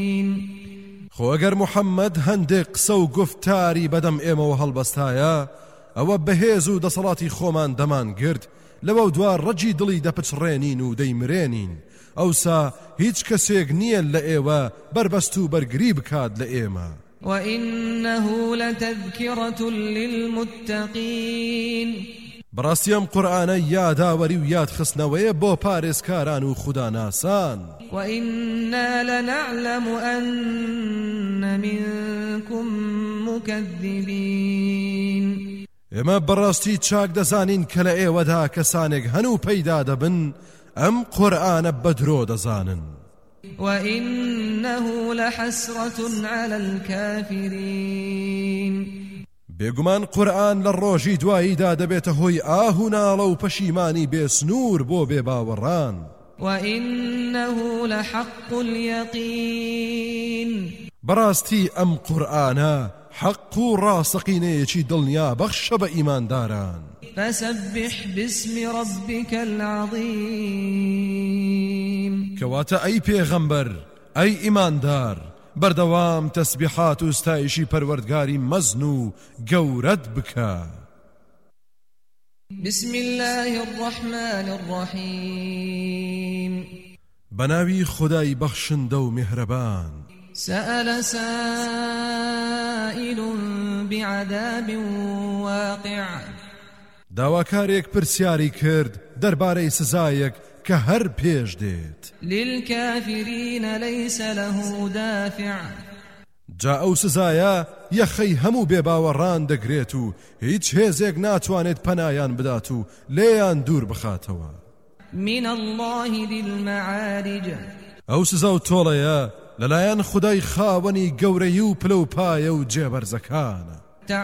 خۆ ئەگەر محەممەد هەندێک قسە و گفتاری بەدەم ئێمەوە هەڵبەستایە ئەوە بەهێز و دەسەڵاتی خۆمان دەمان گرت لەوە دوار ڕەجی دڵی دەپچڕێنین و دەیمرێنین ئەوسا هیچ کەسێک نییە لە ئێوە بربەست و بەرگری بکات لە ئێمە وإنه لتذكرة للمتقين بەڕاستی ئەم قورئانە یاداوەری و یادخستنەوەیە بۆ پارێزکاران و خوداناسان وإنا لنعلم أن منكم مكذبين ئێمە بەڕاستی چاک دەزانین کە لە ئێوەدا کەسانێک هەن و پەیدا دەبن ئەم قورئانە بەدرۆ دەزانن وإنه لحسرة على الكافرين بێگومان قورئان لە ڕۆژی دواییدا دەبێتە هۆی ئاه و ناڵە و پەشیمانی بێسنوور بۆ بێباوەڕان وإنه لحق اليقين بەڕاستی ئەم قورئانە حەق و ڕاستەقینەیەکی دڵنیا بەخشە بە ئیمانداران فسبح باسم ربك العظيم کەواتە ئەی پێغەمبەر ئەی ئیماندار بەردەوام تەسبیحات و ستایشی پەروەردگاری مەزن و گەورەت بکە بسم الله الرحمن الرحيم بەناوی خودای بەخشندە و میهرەبان سأل سائل بعذاب واقع داواکارێک پرسیاری کرد دەربارەی سزایەک کە هەر پێش دێت للكافرين ليس له دافع جا ئەو سزایە یەخەی هەموو بێباوەڕان دەگرێت و هیچ هێزێک ناتوانێت پەنایان بدات و لێیان دوور بخاتەوە من الله ذي المعارج ئەو سزا و تۆڵەیە لەلایەن خودای خاوەنی گەورەی و پلە و پایە و جێبەرزەکانە